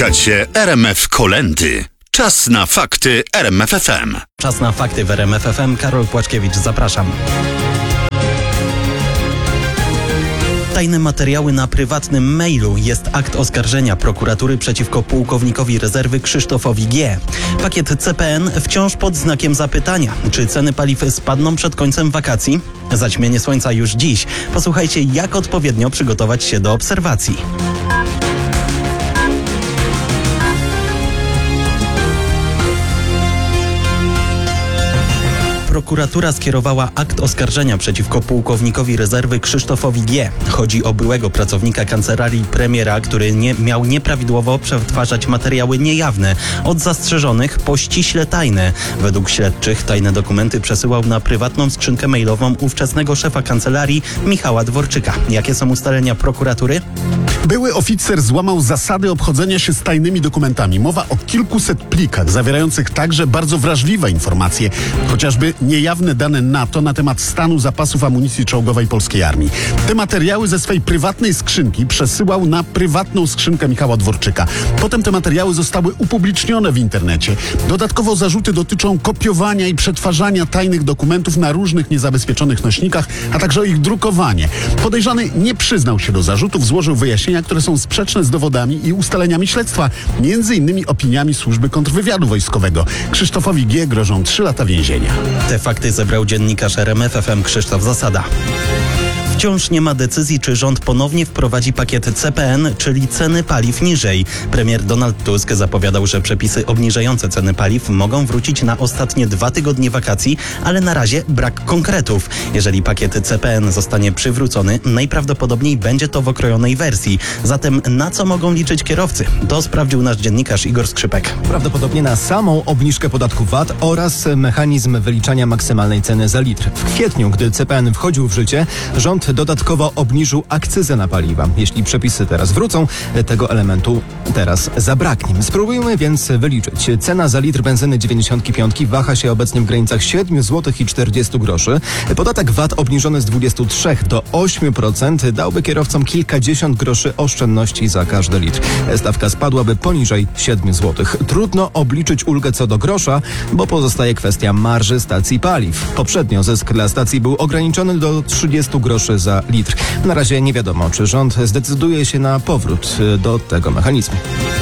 Słuchacie RMF Kolędy. Czas na fakty RMF FM. Czas na fakty w RMF FM. Karol Płaczkiewicz, zapraszam. Tajne materiały na prywatnym mailu jest akt oskarżenia prokuratury przeciwko pułkownikowi rezerwy Krzysztofowi G. Pakiet CPN wciąż pod znakiem zapytania. Czy ceny paliw spadną przed końcem wakacji? Zaćmienie słońca już dziś. Posłuchajcie, jak odpowiednio przygotować się do obserwacji. Prokuratura skierowała akt oskarżenia przeciwko pułkownikowi rezerwy Krzysztofowi G. Chodzi o byłego pracownika kancelarii premiera, który miał nieprawidłowo przetwarzać materiały niejawne, od zastrzeżonych po ściśle tajne. Według śledczych tajne dokumenty przesyłał na prywatną skrzynkę mailową ówczesnego szefa kancelarii Michała Dworczyka. Jakie są ustalenia prokuratury? Były oficer złamał zasady obchodzenia się z tajnymi dokumentami. Mowa o kilkuset plikach zawierających także bardzo wrażliwe informacje, chociażby niejawne dane NATO na temat stanu zapasów amunicji czołgowej polskiej armii. Te materiały ze swej prywatnej skrzynki przesyłał na prywatną skrzynkę Michała Dworczyka. Potem te materiały zostały upublicznione w internecie. Dodatkowo zarzuty dotyczą kopiowania i przetwarzania tajnych dokumentów na różnych niezabezpieczonych nośnikach, a także o ich drukowanie. Podejrzany nie przyznał się do zarzutów, złożył wyjaśnienia, które są sprzeczne z dowodami i ustaleniami śledztwa, między innymi opiniami służby kontrwywiadu wojskowego. Krzysztofowi G. grożą 3 lata więzienia. Te fakty zebrał dziennikarz RMF FM Krzysztof Zasada. Wciąż nie ma decyzji, czy rząd ponownie wprowadzi pakiet CPN, czyli ceny paliw niżej. Premier Donald Tusk zapowiadał, że przepisy obniżające ceny paliw mogą wrócić na ostatnie 2 tygodnie wakacji, ale na razie brak konkretów. Jeżeli pakiet CPN zostanie przywrócony, najprawdopodobniej będzie to w okrojonej wersji. Zatem na co mogą liczyć kierowcy? To sprawdził nasz dziennikarz Igor Skrzypek. Prawdopodobnie na samą obniżkę podatku VAT oraz mechanizm wyliczania maksymalnej ceny za litr. W kwietniu, gdy CPN wchodził w życie, rząd dodatkowo obniżył akcyzę na paliwa. Jeśli przepisy teraz wrócą, tego elementu teraz zabraknie. Spróbujmy więc wyliczyć. Cena za litr benzyny 95 waha się obecnie w granicach 7 zł i 40 groszy. Podatek VAT obniżony z 23 do 8% dałby kierowcom kilkadziesiąt groszy oszczędności za każdy litr. Stawka spadłaby poniżej 7 zł. Trudno obliczyć ulgę co do grosza, bo pozostaje kwestia marży stacji paliw. Poprzednio zysk dla stacji był ograniczony do 30 groszy za litr. Na razie nie wiadomo, czy rząd zdecyduje się na powrót do tego mechanizmu.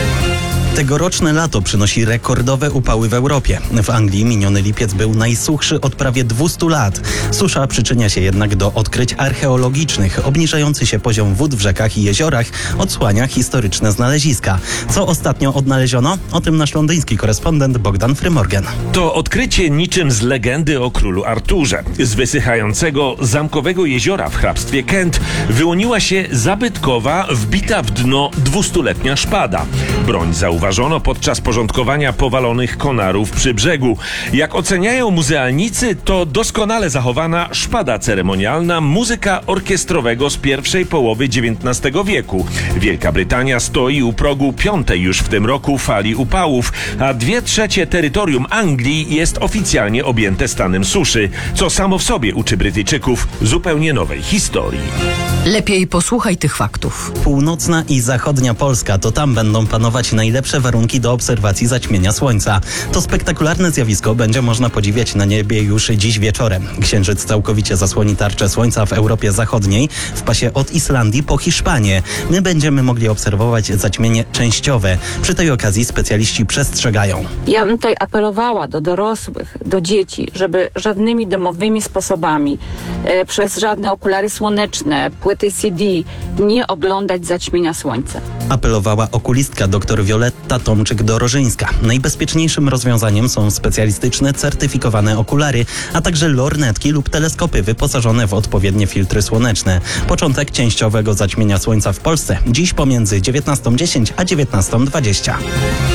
Tegoroczne lato przynosi rekordowe upały w Europie. W Anglii miniony lipiec był najsuchszy od prawie 200 lat. Susza przyczynia się jednak do odkryć archeologicznych. Obniżający się poziom wód w rzekach i jeziorach odsłania historyczne znaleziska. Co ostatnio odnaleziono? O tym nasz londyński korespondent Bogdan Frymorgan. To odkrycie niczym z legendy o królu Arturze. Z wysychającego zamkowego jeziora w hrabstwie Kent wyłoniła się zabytkowa, wbita w dno 200-letnia szpada. Broń zauważono podczas porządkowania powalonych konarów przy brzegu. Jak oceniają muzealnicy, to doskonale zachowana szpada ceremonialna muzyka orkiestrowego z pierwszej połowy XIX wieku. Wielka Brytania stoi u progu 5. już w tym roku fali upałów, a 2/3 terytorium Anglii jest oficjalnie objęte stanem suszy, co samo w sobie uczy Brytyjczyków zupełnie nowej historii. Lepiej posłuchaj tych faktów. Północna i zachodnia Polska, to tam będą panować najlepsze warunki do obserwacji zaćmienia słońca. To spektakularne zjawisko będzie można podziwiać na niebie już dziś wieczorem. Księżyc całkowicie zasłoni tarczę słońca w Europie Zachodniej, w pasie od Islandii po Hiszpanię. My będziemy mogli obserwować zaćmienie częściowe. Przy tej okazji specjaliści przestrzegają. Ja bym tutaj apelowała do dorosłych, do dzieci, żeby żadnymi domowymi sposobami, przez żadne okulary słoneczne, płyty CD nie oglądać zaćmienia słońca. Apelowała okulistka dr Wioletta Tomczyk-Dorożyńska. Najbezpieczniejszym rozwiązaniem są specjalistyczne, certyfikowane okulary, a także lornetki lub teleskopy wyposażone w odpowiednie filtry słoneczne. Początek częściowego zaćmienia słońca w Polsce dziś pomiędzy 19:10 a 19:20.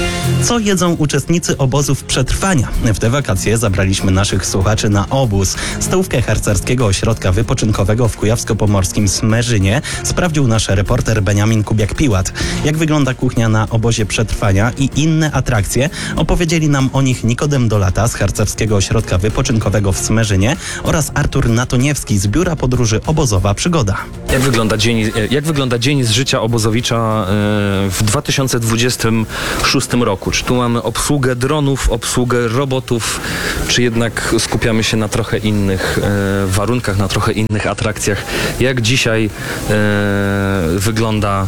Co jedzą uczestnicy obozów przetrwania? W te wakacje zabraliśmy naszych słuchaczy na obóz. Stołówkę harcerskiego ośrodka wypoczynkowego w kujawsko-pomorskim Smerzynie sprawdził nasz reporter Beniamin Kubiak-Piłat. Jak wygląda kuchnia na obozie przetrwania i inne atrakcje, opowiedzieli nam o nich Nikodem Dolata z harcerskiego ośrodka wypoczynkowego w Smerzynie oraz Artur Natoniewski z biura podróży Obozowa Przygoda. Jak wygląda dzień z życia obozowicza w 2026 roku? Czy tu mamy obsługę dronów, obsługę robotów, czy jednak skupiamy się na trochę innych warunkach, na trochę innych atrakcjach? Jak dzisiaj wygląda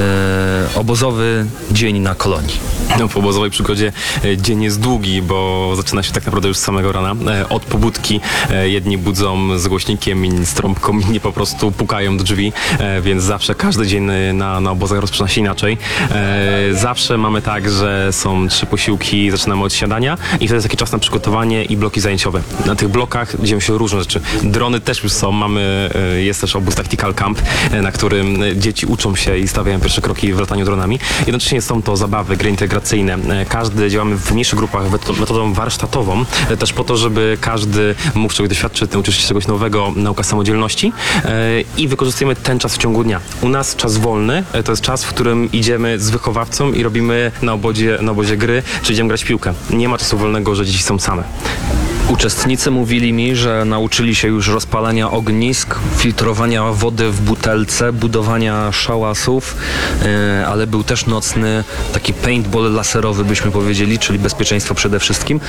obozowy dzień na kolonii? No, po obozowej przygodzie dzień jest długi, bo zaczyna się tak naprawdę już z samego rana. Od pobudki jedni budzą z głośnikiem, inni z trąbką, inni po prostu pukają do drzwi, więc zawsze każdy dzień na obozach rozpoczyna się inaczej. Zawsze mamy tak, że są 3 posiłki, zaczynamy od śniadania i wtedy jest taki czas na przygotowanie i bloki zajęciowe. Na tych blokach dzieją się różne rzeczy. Drony też już są, jest też obóz Tactical Camp, na którym dzieci uczą się i stawiają pierwsze kroki w lataniu dronami. Jednocześnie są to zabawy, gry integracyjne. Działamy w mniejszych grupach metodą warsztatową, też po to, żeby każdy mógł czegoś doświadczyć, nauczyć się czegoś nowego, nauka samodzielności i wykorzystujemy ten czas w ciągu dnia. U nas czas wolny to jest czas, w którym idziemy z wychowawcą i robimy na obozie gry, czy idziemy grać w piłkę. Nie ma czasu wolnego, że dzieci są same. Uczestnicy mówili mi, że nauczyli się już rozpalania ognisk, filtrowania wody w butelce, budowania szałasów, ale był też nocny taki paintball laserowy, byśmy powiedzieli, czyli bezpieczeństwo przede wszystkim.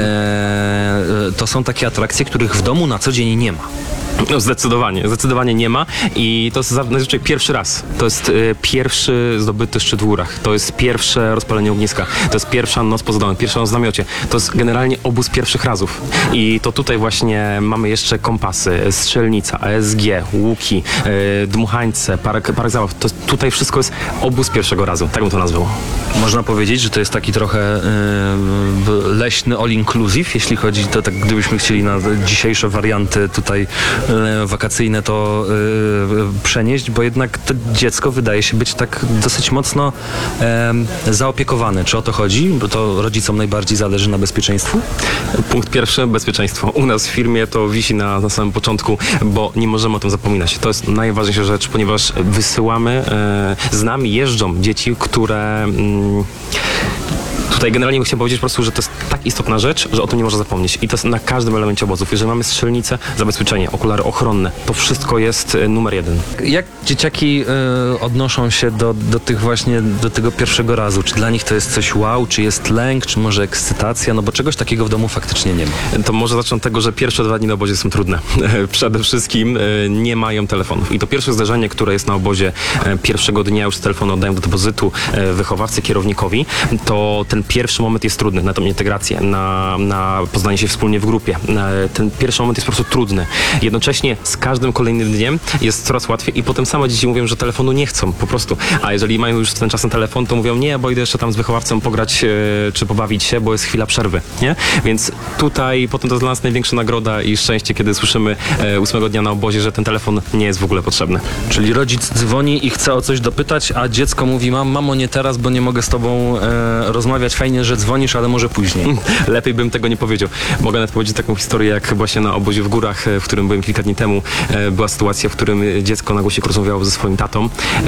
To są takie atrakcje, których w domu na co dzień nie ma. No, zdecydowanie nie ma i to jest zazwyczaj pierwszy raz. To jest pierwszy zdobyty szczyt w górach. To jest pierwsze rozpalenie ogniska. To jest pierwsza noc poza domem, pierwsza noc w namiocie. To jest generalnie obóz pierwszych razów. I to tutaj właśnie mamy jeszcze kompasy, strzelnica, ASG, łuki, dmuchańce, park zabaw. To tutaj wszystko jest obóz pierwszego razu. Tak bym to nazwał. Można powiedzieć, że to jest taki trochę leśny all inclusive, jeśli chodzi, to tak gdybyśmy chcieli na dzisiejsze warianty tutaj wakacyjne to przenieść, bo jednak to dziecko wydaje się być tak dosyć mocno zaopiekowane. Czy o to chodzi? Bo to rodzicom najbardziej zależy na bezpieczeństwu? Punkt pierwszy, bezpieczeństwo. U nas w firmie to wisi na samym początku, bo nie możemy o tym zapominać. To jest najważniejsza rzecz, ponieważ wysyłamy, z nami jeżdżą dzieci, które... Tutaj generalnie chciałem powiedzieć po prostu, że to jest tak istotna rzecz, że o tym nie można zapomnieć. I to jest na każdym elemencie obozów. Jeżeli mamy strzelnicę, zabezpieczenie, okulary ochronne, to wszystko jest numer 1. Jak dzieciaki odnoszą się do tego pierwszego razu? Czy dla nich to jest coś wow? Czy jest lęk? Czy może ekscytacja? No bo czegoś takiego w domu faktycznie nie ma. To może zacznę od tego, że pierwsze 2 dni na obozie są trudne. Przede wszystkim nie mają telefonów. I to pierwsze zdarzenie, które jest na obozie pierwszego dnia, już telefon oddają do depozytu wychowawcy, kierownikowi, to ten pierwszy moment jest trudny na tą integrację, na poznanie się wspólnie w grupie. Ten pierwszy moment jest po prostu trudny. Jednocześnie z każdym kolejnym dniem jest coraz łatwiej i potem same dzieci mówią, że telefonu nie chcą po prostu. A jeżeli mają już ten czas na telefon, to mówią nie, bo idę jeszcze tam z wychowawcą pograć czy pobawić się, bo jest chwila przerwy. Nie? Więc tutaj potem to dla nas największa nagroda i szczęście, kiedy słyszymy 8 dnia na obozie, że ten telefon nie jest w ogóle potrzebny. Czyli rodzic dzwoni i chce o coś dopytać, a dziecko mówi mamo nie teraz, bo nie mogę z tobą rozmawiać. Fajnie, że dzwonisz, ale może później. Lepiej bym tego nie powiedział. Mogę nawet powiedzieć taką historię, jak właśnie na obozie w górach, w którym byłem kilka dni temu, była sytuacja, w którym dziecko na głosik rozmawiało ze swoim tatą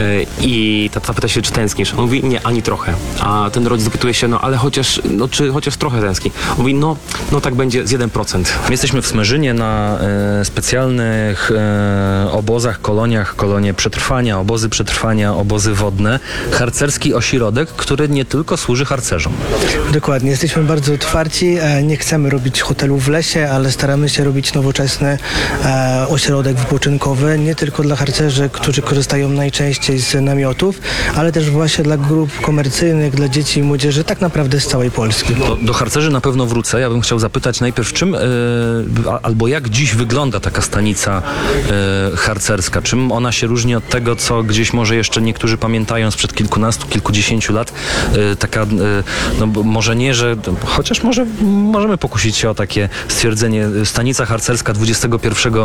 i tata pyta się, czy tęsknisz? On mówi, nie, ani trochę. A ten rodzic dopytuje się, czy chociaż trochę tęskni? On mówi, no tak będzie z 1%. My jesteśmy w Smerzynie na specjalnych obozach, koloniach, kolonie przetrwania, obozy wodne, harcerski ośrodek, który nie tylko służy harcerzom. Dokładnie, jesteśmy bardzo otwarci, nie chcemy robić hotelu w lesie, ale staramy się robić nowoczesny ośrodek wypoczynkowy, nie tylko dla harcerzy, którzy korzystają najczęściej z namiotów, ale też właśnie dla grup komercyjnych, dla dzieci i młodzieży, tak naprawdę z całej Polski. Do harcerzy na pewno wrócę. Ja bym chciał zapytać najpierw, czym albo jak dziś wygląda taka stanica harcerska? Czym ona się różni od tego, co gdzieś może jeszcze niektórzy pamiętają sprzed kilkunastu, kilkudziesięciu lat? Taka, no może nie, że chociaż też możemy pokusić się o takie stwierdzenie, stanica harcerska XXI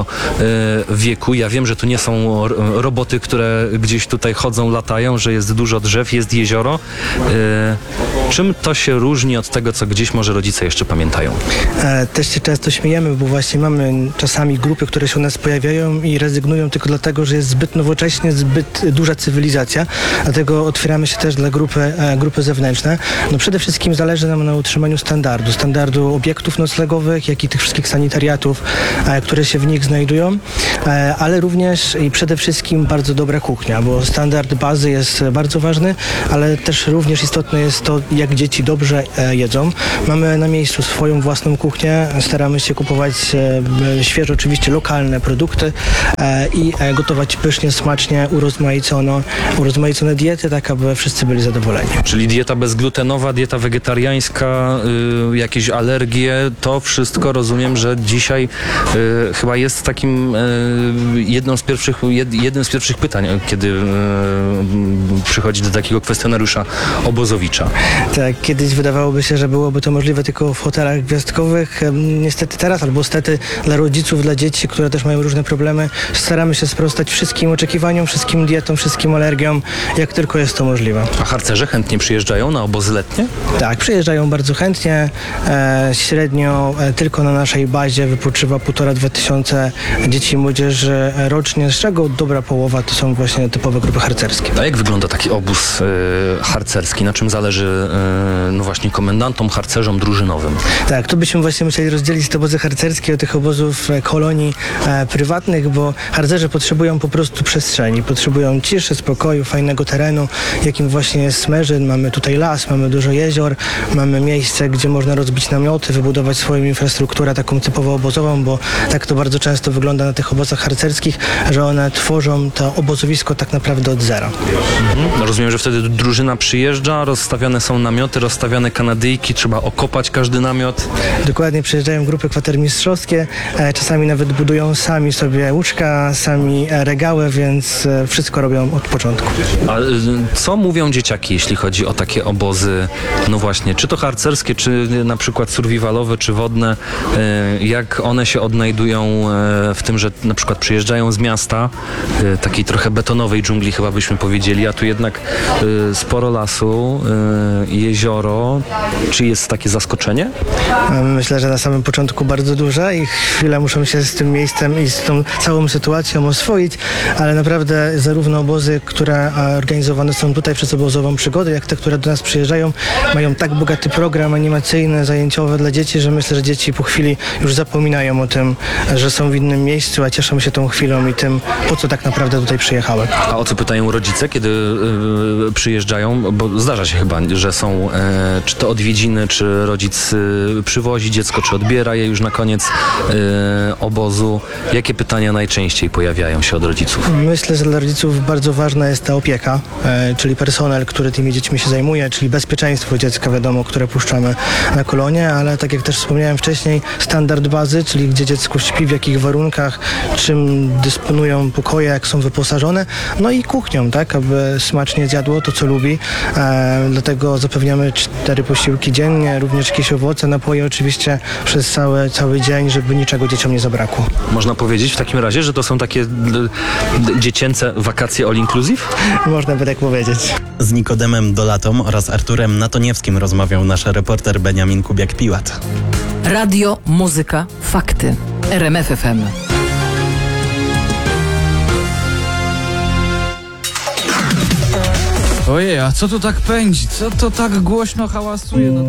wieku. Ja wiem, że tu nie są roboty, które gdzieś tutaj chodzą, latają, że jest dużo drzew, jest jezioro. Czym to się różni od tego, co gdzieś może rodzice jeszcze pamiętają? Też się często śmiejemy, bo właśnie mamy czasami grupy, które się u nas pojawiają i rezygnują tylko dlatego, że jest zbyt nowocześnie, zbyt duża cywilizacja. Dlatego otwieramy się też dla grupy zewnętrzne. No przede wszystkim zależy nam na utrzymaniu standardu obiektów noclegowych, jak i tych wszystkich sanitariatów, które się w nich znajdują, ale również i przede wszystkim bardzo dobra kuchnia, bo standard bazy jest bardzo ważny, ale też również istotne jest to, jak dzieci dobrze jedzą. Mamy na miejscu swoją własną kuchnię, staramy się kupować świeże, oczywiście lokalne produkty i gotować pysznie, smacznie, urozmaicone diety, tak aby wszyscy byli zadowoleni. Czyli dieta bezglutenowa, dieta wegetariańska, jakieś alergie, to wszystko rozumiem, że dzisiaj chyba jest takim jednym z pierwszych pytań, kiedy przychodzi do takiego kwestionariusza obozowicza. Tak, kiedyś wydawałoby się, że byłoby to możliwe tylko w hotelach gwiazdkowych. Niestety teraz, albo stety dla rodziców, dla dzieci, które też mają różne problemy, staramy się sprostać wszystkim oczekiwaniom, wszystkim dietom, wszystkim alergiom, jak tylko jest to możliwe. A harcerze chętnie przyjeżdżają na obozy letnie? Tak, przyjeżdżają bardzo chętnie. Średnio tylko na naszej bazie wypoczywa 1,5–2 tysiące dzieci i młodzieży rocznie, z czego dobra połowa to są właśnie typowe grupy harcerskie. A jak wygląda taki obóz harcerski? Na czym zależy no właśnie komendantom, harcerzom drużynowym? Tak, tu byśmy właśnie musieli rozdzielić te obozy harcerskie od tych obozów kolonii prywatnych, bo harcerze potrzebują po prostu przestrzeni, potrzebują ciszy, spokoju, fajnego terenu, jakim właśnie jest Smerzyn. Mamy tutaj las, mamy dużo jezior, mamy miejsce, gdzie można rozbić namioty, wybudować swoją infrastrukturę taką typowo obozową, bo tak to bardzo często wygląda na tych obozach harcerskich, że one tworzą to obozowisko tak naprawdę od zera. No rozumiem, że wtedy drużyna przyjeżdża, rozstawiane są namioty, rozstawiane kanadyjki, trzeba okopać każdy namiot. Dokładnie, przyjeżdżają grupy kwatermistrzowskie, czasami nawet budują sami sobie łóżka, sami regały, więc wszystko robią od początku. A co mówią dzieciaki, jeśli chodzi o takie obozy, no właśnie, czy to harcerskie, czy na przykład survivalowe, czy wodne, jak one się odnajdują w tym, że na przykład przyjeżdżają z miasta, takiej trochę betonowej dżungli chyba byśmy powiedzieli, a tu jednak sporo lasu, jezioro. Czy jest takie zaskoczenie? Myślę, że na samym początku bardzo duże i chwilę muszą się z tym miejscem i z tą całą sytuacją oswoić, ale naprawdę zarówno obozy, które organizowane są tutaj przez Obozową Przygodę, jak te, które do nas przyjeżdżają, mają tak bogaty program animacyjny, zajęciowy dla dzieci, że myślę, że dzieci po chwili już zapominają o tym, że są w innym miejscu, a cieszą się tą chwilą i tym, po co tak naprawdę tutaj przyjechały. A o co pytają rodzice, kiedy przyjeżdżają? Bo zdarza się chyba, że są czy to odwiedziny, czy rodzic przywozi dziecko, czy odbiera je już na koniec obozu. Jakie pytania najczęściej pojawiają się od rodziców? Myślę, że dla rodziców bardzo ważna jest ta opieka, czyli personel, który tymi dziećmi się zajmuje, czyli bezpieczeństwo dziecka, wiadomo, które puszczamy na kolonie, ale tak jak też wspomniałem wcześniej, standard bazy, czyli gdzie dziecko śpi, w jakich warunkach, czym dysponują pokoje, jak są wyposażone, no i kuchnią, tak, aby smacznie zjadło to, co lubi. Dlatego zapewniamy 4 posiłki dziennie, również jakieś owoce, napoje oczywiście przez cały dzień, żeby niczego dzieciom nie zabrakło. Można powiedzieć w takim razie, że to są takie dziecięce wakacje all inclusive? Można by tak powiedzieć. Z Nikodemem Dolatą oraz Arturem Natoniewskim rozmawiał nasz reporter Beniamin Kubiak-Piłat. Radio, muzyka, fakty. RMF FM. Ojej, a co tu tak pędzi? Co to tak głośno hałasuje? No